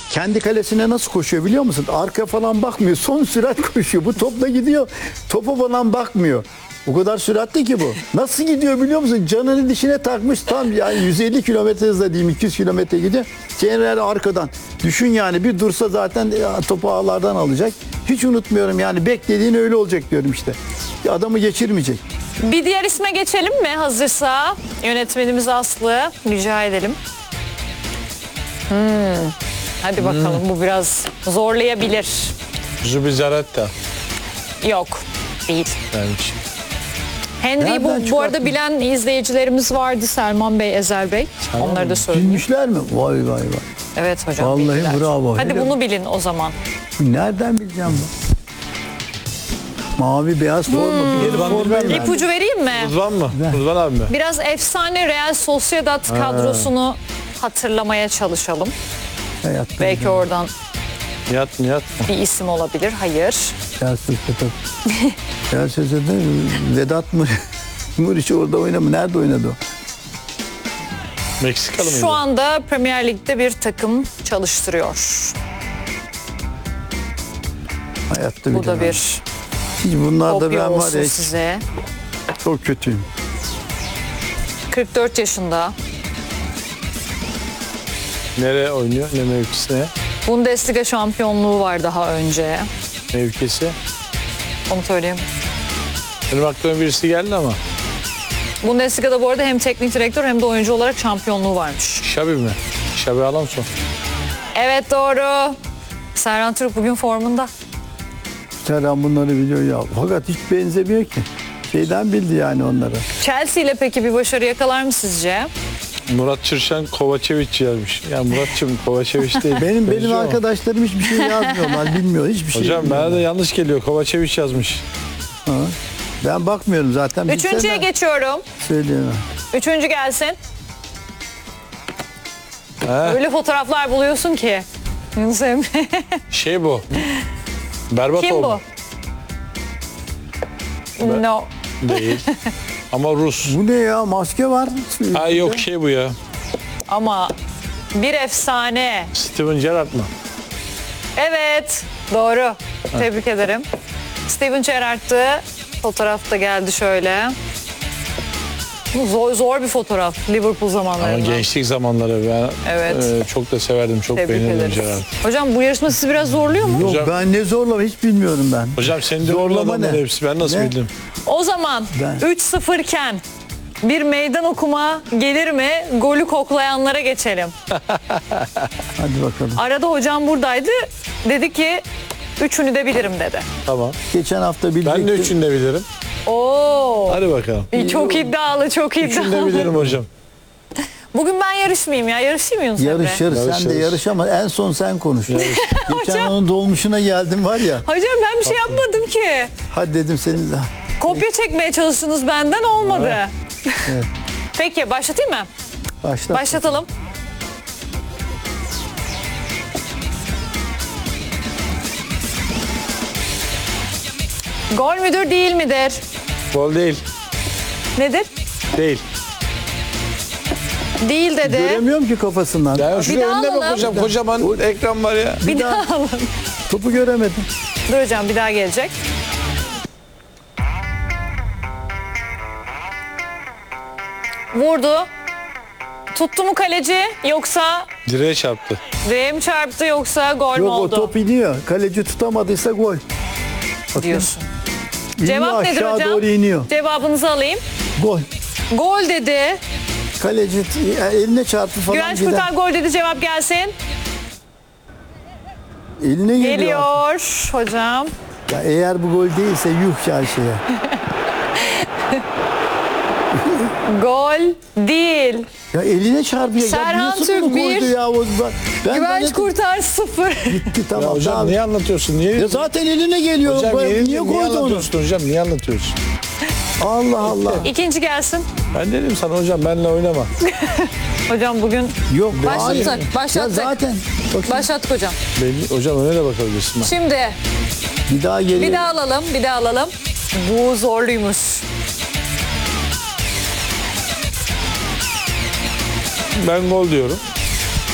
kendi kalesine nasıl koşuyor biliyor musun? Arka falan bakmıyor. Son sürat koşuyor. Bu topla gidiyor. Topa falan bakmıyor. O kadar süratli ki bu. Nasıl gidiyor biliyor musun? Canını dişine takmış tam yani 150 kilometre hızla diyeyim 200 kilometre gidiyor. General arkadan. Düşün yani bir dursa zaten topu ağlardan alacak. Hiç unutmuyorum yani beklediğin öyle olacak diyorum işte. Adamı geçirmeyecek. Bir diğer isme geçelim mi hazırsa? Yönetmenimiz Aslı rica edelim. Hadi bakalım bu biraz zorlayabilir. Zubizarreta. Yok değil. Neymiş? Henry Nereden bu arada çıkarttın? bilen izleyicilerimiz vardı. Selman Bey, Ezel Bey. Onları da söyleyeyim. Bilmişler mi? Vay vay vay. Evet hocam. Vallahi bildiler. bravo. Hadi Helal. bunu bilin o zaman. Nereden bileceğim bu? Mavi beyaz forma. Bir Rıdvan forma Dilmen mi? İpucu vereyim mi? Rıdvan mı? Rıdvan abi mi? Biraz efsane Real Sociedad kadrosunu hatırlamaya çalışalım. Hayatta Belki oradan Nihat mı? bir isim olabilir. Hayır. Beyaz Sözcü'de. Beyaz Sözcü'de Vedat Muriç orada oynama. Nerede oynadı o? Meksikalı mıydı? Şu anda Premier Lig'de bir takım çalıştırıyor. Hayatta Bu da bilemem. bir Hiç bunlarda kopya ben var olsun ya size. çok kötüyüm. 44 yaşında. Nereye oynuyor? Ne mevkisine? Bundesliga şampiyonluğu var daha önce. Mevkisi. Onu söyleyeyim. Benim aklıma birisi geldi ama. Bundesliga'da bu arada hem teknik direktör hem de oyuncu olarak şampiyonluğu varmış. Şabi mi? Şabi Alonso. Evet doğru. Serhan Türk bugün formunda. Serhan bunları biliyor ya. Fakat hiç benzemiyor ki. Şeyden bildi yani onları. Chelsea ile peki bir başarı yakalar mı sizce? Murat Çırşan Kovačević yazmış. Ya Muratçım Kovačević değil. Benim Benziyor ama. arkadaşlarım hiçbir şey yazmıyorlar. Bilmiyor hiçbir şey. Hocam bilmiyorlar. bana da yanlış geliyor. Kovačević yazmış. Ha. Ben bakmıyorum zaten. Üçüncüye Bilsem geçiyorum. söyleyemem. Üçüncü gelsin. He, Öyle fotoğraflar buluyorsun ki. Yunus Emre. şey bu. Berbatov. Kim bu? No. Değil. Ama Rus. Bu ne ya? Maske var. Ha yok şey bu ya. Ama bir efsane. Steven Gerrard mı? Evet. Doğru. Tebrik ederim. Steven Gerrard'tı. Fotoğraf da geldi şöyle. Zor bir fotoğraf. Liverpool Ama zamanlarında. gençlik zamanları ben Evet. çok da severdim. Çok Tebrik beğenirdim ederiz. Gerrard. Hocam bu yarışma sizi biraz zorluyor mu? Yok Hocam- ben ne zorlama hiç bilmiyorum ben. Hocam senin de Zorlama adamlar ne? hepsi. Ben nasıl Ne? bildim? O zaman Ben- 3-0 iken bir meydan okuma gelir mi? Golü koklayanlara geçelim. Hadi bakalım. Arada hocam buradaydı. Dedi ki üçünü de bilirim dedi. Tamam. Geçen hafta bilecektim. Ben de üçünü de bilirim. Oo. Hadi bakalım. Çok iddialı, çok Üçünü de iddialı. bilirim hocam. Bugün ben yarışmayayım ya. Yarışayım Yunus Emre. Yarışır. Sen de Yarışırız. yarış ama en son sen konuş. Geçen onun dolmuşuna geldim var ya. Hocam ben bir şey yapmadım ki. Hadi dedim senin de. Kopya çekmeye çalıştınız benden olmadı. Evet. Peki başlatayım mı? Başla. Başlatalım. Gol müdür değil midir? Gol değil. Nedir? Değil. Değil dedi. Göremiyorum ki kafasından. Ya şuraya daha önüne bak alalım. hocam. Kocaman ekran var ya. Bir daha alalım. Topu göremedim. Dur hocam bir daha gelecek. Vurdu. Tuttu mu kaleci yoksa Direğe çarptı. direğe mi çarptı yoksa gol mü Yok o oldu top iniyor. Kaleci tutamadıysa gol. Bakayım. diyorsun. İniyor, Cevap nedir aşağı hocam? doğru iniyor. Cevabınızı alayım. Gol. Gol dedi. Kaleci eline çarptı falan Güvenç gider. Kurtar gol dedi, cevap gelsin. Eline geliyor. Geliyor hocam. Ya eğer bu gol değilse yuh ya şeye. Gol değil. Ya eline çarpıyor. Serhan ya, Türk bunu koydu bir, ya. Ben Güvenç dedim, Kurtar 0. gitti Ya tamam. hocam Tamam. niye anlatıyorsun? Niye? Ya zaten eline geliyor. Hocam niye niye koydu onu? anlatıyorsun hocam? Niye anlatıyorsun? Allah Allah. İkinci gelsin. Ben dedim sana hocam benimle oynama. Hocam bugün Yok. Başlattık, hayır. başlattık. Ya zaten. Bakın, başlattık hocam. Belli, hocam öne de bakabilirsin. Bak. Şimdi bir daha geliyor. bir daha alalım, bir daha alalım. Bu zorluymuş. Ben gol diyorum.